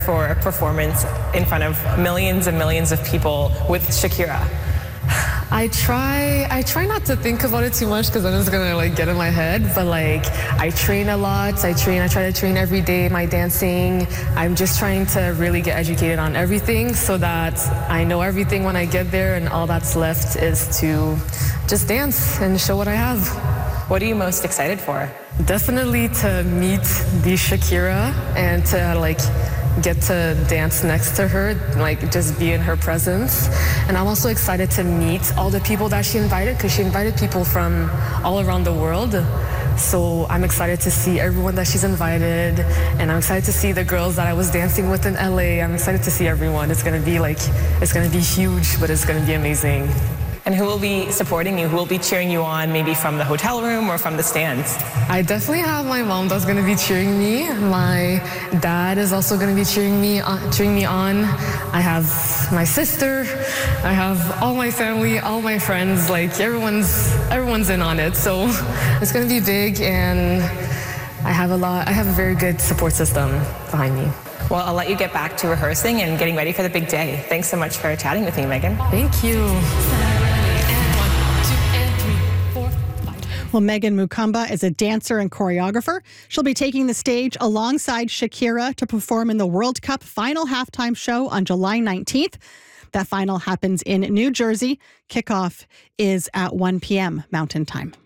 for a performance in front of millions and millions of people with Shakira? I try not to think about it too much because I'm just gonna get in my head. But I train a lot. I try to train every day. My dancing. I'm just trying to really get educated on everything so that I know everything when I get there, and all that's left is to just dance and show what I have. What are you most excited for? Definitely to meet the Shakira and to get to dance next to her, just be in her presence. And I'm also excited to meet all the people that she invited, because she invited people from all around the world. So I'm excited to see everyone that she's invited, and I'm excited to see the girls that I was dancing with in LA. I'm excited to see everyone. It's gonna be huge, but it's gonna be amazing. And who will be supporting you? Who will be cheering you on, maybe from the hotel room or from the stands? I definitely have my mom that's going to be cheering me. My dad is also going to be cheering me on. I have my sister. I have all my family, all my friends. Everyone's in on it. So it's going to be big, and I have a very good support system behind me. Well, I'll let you get back to rehearsing and getting ready for the big day. Thanks so much for chatting with me, Megan. Thank you. Well, Megan Mukamba is a dancer and choreographer. She'll be taking the stage alongside Shakira to perform in the World Cup final halftime show on July 19th. That final happens in New Jersey. Kickoff is at 1 p.m. Mountain Time.